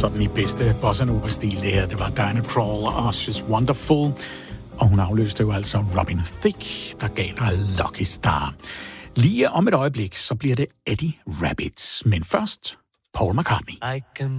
Sådan i bedste bossa nova-stil det her. Det var Diana Krall og She's Wonderful. Og hun afløste jo altså Robin Thicke, der gav dig Lucky Star. Lige om et øjeblik, så bliver det Eddie Rabbit. Men først, Paul McCartney. I can